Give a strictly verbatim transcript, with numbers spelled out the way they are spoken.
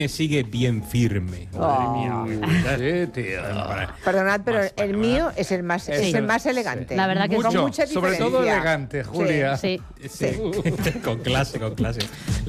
sigue bien firme. Oh. Madre mía. Sí, tío. Perdonad, pero Más, el más, mío es el más, es Es el el- más elegante. La verdad que Con sí. mucha Sobre todo diferencia. elegante, Julia. Sí. Sí, con clase, con clase.